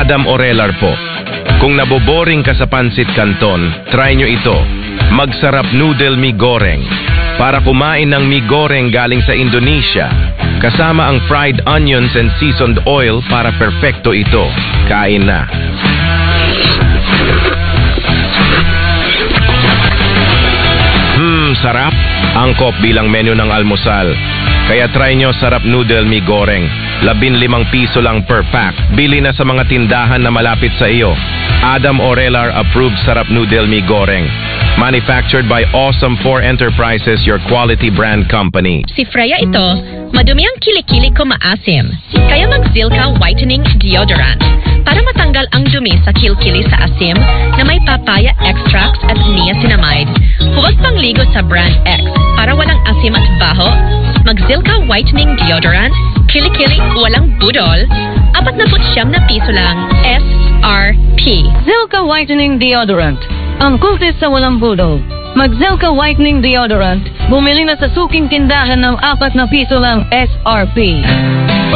Adam Orelar po. Kung naboboring ka sa Pansit Canton, try nyo ito. Magsarap noodle mi goreng. Para kumain ng mi goreng galing sa Indonesia, kasama ang fried onions and seasoned oil para perfecto ito. Kain na. Sarap. Angkop bilang menu ng almusal. Kaya try nyo sarap noodle mi goreng. 15 piso lang per pack. Bili na sa mga tindahan na malapit sa iyo. Adam Orelar approved sarap noodle mi goreng. Manufactured by Awesome 4 Enterprises, your quality brand company. Si Freya ito, madumi ang kilikili ko maasim. Kaya mag-Zilka Whitening Deodorant. Para matanggal ang dumi sa kilkili sa asim na may papaya extracts at niacinamide. Huwag pang ligo sa brand X. Para walang asim at baho, mag-Zilka Whitening Deodorant, kilikili, walang budol, 49 na piso lang, SRP. Zilka Whitening Deodorant. Ang kultis sa walang budol. Mag-Zilka Whitening Deodorant. Bumili na sa suking tindahan ng 4 na piso lang, SRP.